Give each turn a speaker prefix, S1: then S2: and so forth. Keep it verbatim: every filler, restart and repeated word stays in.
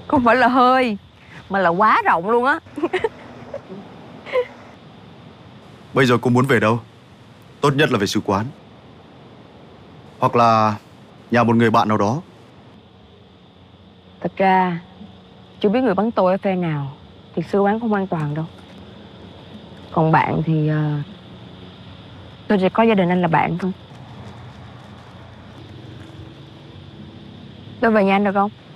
S1: Không phải là hơi, mà là quá rộng luôn á.
S2: Bây giờ cô muốn về đâu? Tốt nhất là về sư quán, hoặc là nhà một người bạn nào đó.
S1: Thật ra chưa biết người bắn tôi ở phe nào thì sư quán không an toàn đâu. Còn bạn thì uh, tôi chỉ có gia đình anh là bạn thôi. Tôi về nhà anh được không?